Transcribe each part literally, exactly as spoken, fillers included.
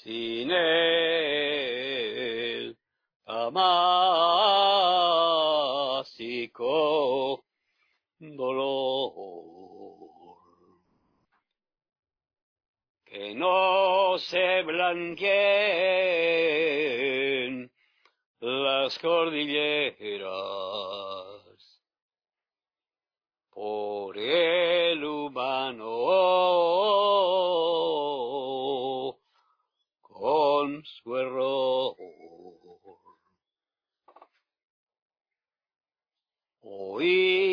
sin él, amásico dolor. Que no se blanqueen las cordilleras por el humano con su error. Oh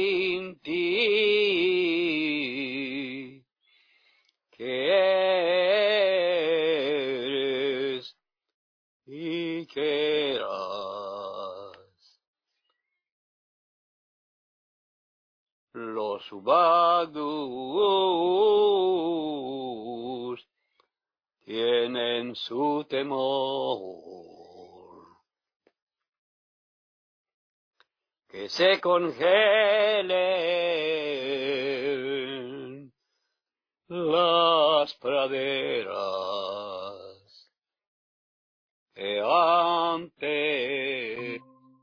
Inti, que eres y que eras. Los Ubagdus tienen su temor, que se congelen las praderas que antes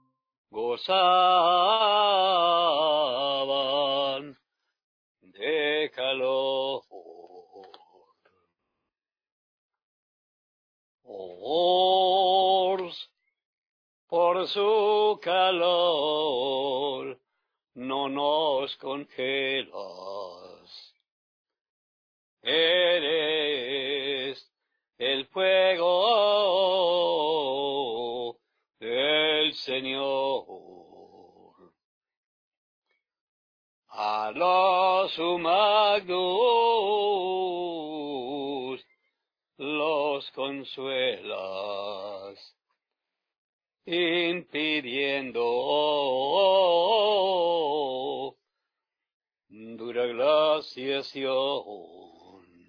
gozaban de calor. Oh, por su calor no nos congelas. Eres el fuego del Señor. A los Humagdus los consuelas, impidiendo dura glaciación.